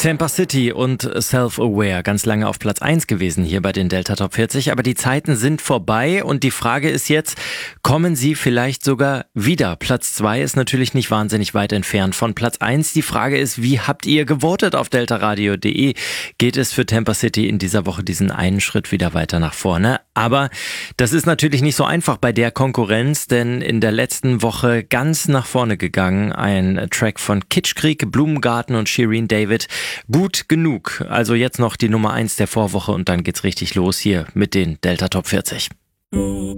Tampa City und Self-Aware, ganz lange auf Platz 1 gewesen hier bei den Delta Top 40, aber die Zeiten sind vorbei und die Frage ist jetzt, kommen sie vielleicht sogar wieder? Platz 2 ist natürlich nicht wahnsinnig weit entfernt von Platz 1. Die Frage ist, wie habt ihr gewotet auf deltaradio.de? Geht es für Tampa City in dieser Woche diesen einen Schritt wieder weiter nach vorne? Aber das ist natürlich nicht so einfach bei der Konkurrenz, denn in der letzten Woche ganz nach vorne gegangen, ein Track von Kitschkrieg, Blumengarten und Shirin David. Gut genug. Also jetzt noch die Nummer 1 der Vorwoche und dann geht's richtig los hier mit den Delta Top 40.